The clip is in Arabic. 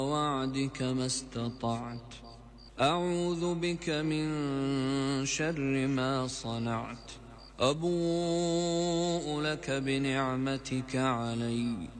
وعدك ما استطعت. أعوذ بك من شر ما صنعت. أبوء لك بنعمتك علي